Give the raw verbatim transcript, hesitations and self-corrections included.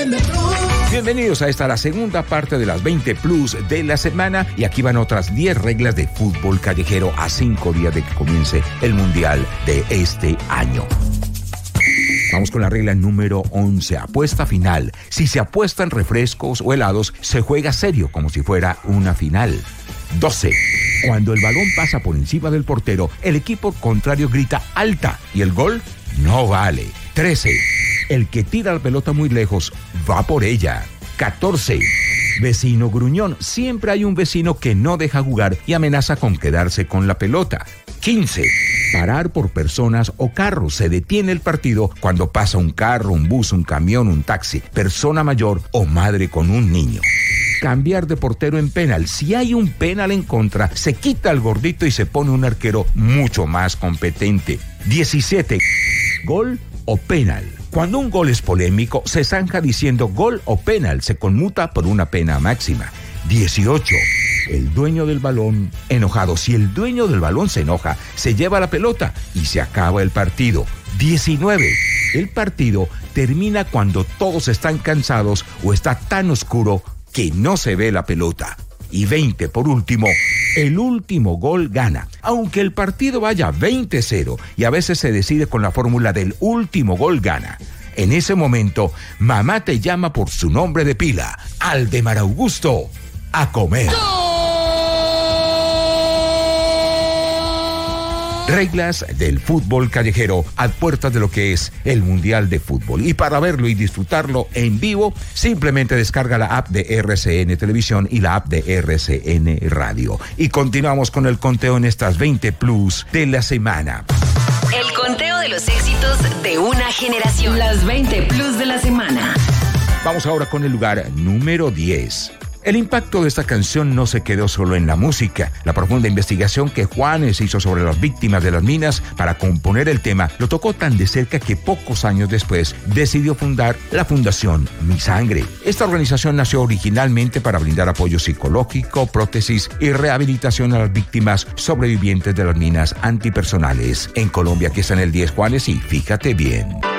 Bienvenidos a esta, la segunda parte de las veinte Plus de la semana, y aquí van otras diez reglas de fútbol callejero a cinco días de que comience el Mundial de este año. Vamos con la regla número once, apuesta final. Si se apuestan refrescos o helados, se juega serio, como si fuera una final. doce. Cuando el balón pasa por encima del portero, el equipo contrario grita alta y el gol no vale. trece. El que tira la pelota muy lejos va por ella. catorce. Vecino gruñón. Siempre hay un vecino que no deja jugar y amenaza con quedarse con la pelota. quince. Parar por personas o carros. Se detiene el partido cuando pasa un carro, un bus, un camión, un taxi, persona mayor o madre con un niño. Cambiar de portero en penal. Si hay un penal en contra, se quita el gordito y se pone un arquero mucho más competente. diecisiete. Gol o penal. Cuando un gol es polémico, se zanja diciendo gol o penal, se conmuta por una pena máxima. dieciocho. El dueño del balón enojado. Si el dueño del balón se enoja, se lleva la pelota y se acaba el partido. diecinueve. El partido termina cuando todos están cansados o está tan oscuro que no se ve la pelota. Y veinte, por último, el último gol gana. Aunque el partido vaya veinte cero y a veces se decide con la fórmula del último gol gana. En ese momento, mamá te llama por su nombre de pila, Aldemar Augusto, a comer. Reglas del fútbol callejero a puertas de lo que es el Mundial de Fútbol. Y para verlo y disfrutarlo en vivo, simplemente descarga la app de R C N Televisión y la app de R C N Radio. Y continuamos con el conteo en estas veinte Plus de la semana. El conteo de los éxitos de una generación. Las veinte Plus de la semana. Vamos ahora con el lugar número diez. El impacto de esta canción no se quedó solo en la música. La profunda investigación que Juanes hizo sobre las víctimas de las minas para componer el tema lo tocó tan de cerca que pocos años después decidió fundar la Fundación Mi Sangre. Esta organización nació originalmente para brindar apoyo psicológico, prótesis y rehabilitación a las víctimas sobrevivientes de las minas antipersonales. En Colombia, aquí está en el diez, Juanes, y fíjate bien.